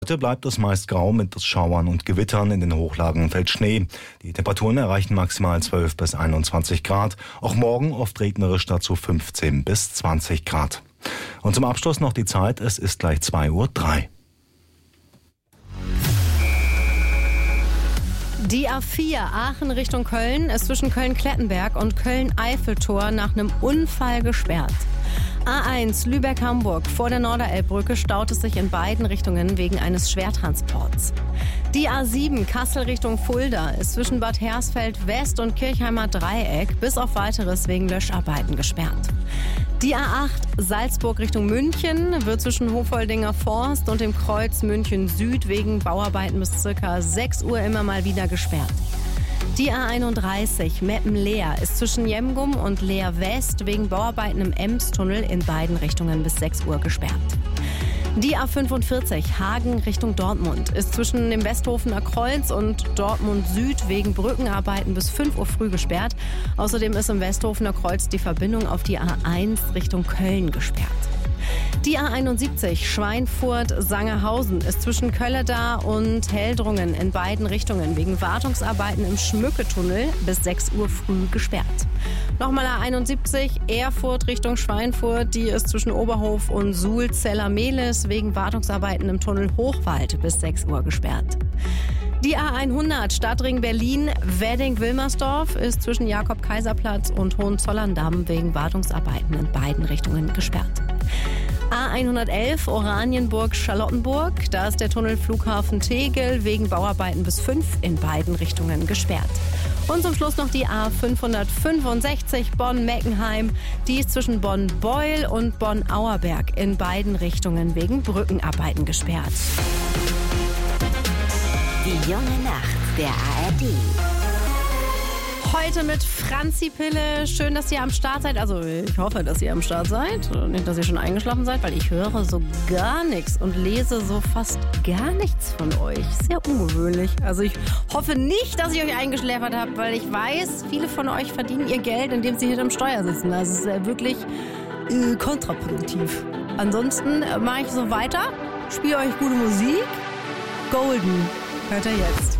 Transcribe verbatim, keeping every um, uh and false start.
Heute bleibt es meist grau mit Schauern und Gewittern. In den Hochlagen fällt Schnee. Die Temperaturen erreichen maximal zwölf bis einundzwanzig Grad. Auch morgen oft regnerisch, dazu fünfzehn bis zwanzig Grad. Und zum Abschluss noch die Zeit. Es ist gleich zwei Uhr drei. Die A vier Aachen Richtung Köln ist zwischen Köln-Klettenberg und Köln-Eiffeltor nach einem Unfall gesperrt. A eins Lübeck-Hamburg vor der Norderelbbrücke staut es sich in beiden Richtungen wegen eines Schwertransports. Die A sieben Kassel Richtung Fulda ist zwischen Bad Hersfeld West und Kirchheimer Dreieck bis auf Weiteres wegen Löscharbeiten gesperrt. Die A acht Salzburg Richtung München wird zwischen Hofoldinger Forst und dem Kreuz München Süd wegen Bauarbeiten bis ca. sechs Uhr immer mal wieder gesperrt. Die A einunddreißig Meppen-Leer ist zwischen Jemgum und Leer West wegen Bauarbeiten im Emstunnel in beiden Richtungen bis sechs Uhr gesperrt. Die A fünfundvierzig Hagen Richtung Dortmund ist zwischen dem Westhofener Kreuz und Dortmund Süd wegen Brückenarbeiten bis fünf Uhr früh gesperrt. Außerdem ist im Westhofener Kreuz die Verbindung auf die A eins Richtung Köln gesperrt. Die A einundsiebzig Schweinfurt-Sangerhausen ist zwischen Kölleda und Heldrungen in beiden Richtungen wegen Wartungsarbeiten im Schmücketunnel bis sechs Uhr früh gesperrt. Nochmal A einundsiebzig Erfurt Richtung Schweinfurt, die ist zwischen Oberhof und Suhl-Zellermehlis wegen Wartungsarbeiten im Tunnel Hochwald bis sechs Uhr gesperrt. Die A hundert Stadtring Berlin Wedding-Wilmersdorf ist zwischen Jakob-Kaiser-Platz und Hohenzollern-Damm wegen Wartungsarbeiten in beiden Richtungen gesperrt. A hundertelf Oranienburg-Charlottenburg, da ist der Tunnel Flughafen Tegel wegen Bauarbeiten bis fünf in beiden Richtungen gesperrt. Und zum Schluss noch die A fünfhundertfünfundsechzig Bonn-Meckenheim, die ist zwischen Bonn-Beul und Bonn-Auerberg in beiden Richtungen wegen Brückenarbeiten gesperrt. Die junge Nacht der A R D. Heute mit Franzi Pille. Schön, dass ihr am Start seid. Also ich hoffe, dass ihr am Start seid. Nicht, dass ihr schon eingeschlafen seid, weil ich höre so gar nichts und lese so fast gar nichts von euch. Sehr ungewöhnlich. Also ich hoffe nicht, dass ich euch eingeschläfert habt, weil ich weiß, viele von euch verdienen ihr Geld, indem sie hinterm Steuer sitzen. Das ist äh, wirklich äh, kontraproduktiv. Ansonsten äh, mache ich so weiter. Spiele euch gute Musik. Golden hört ihr jetzt.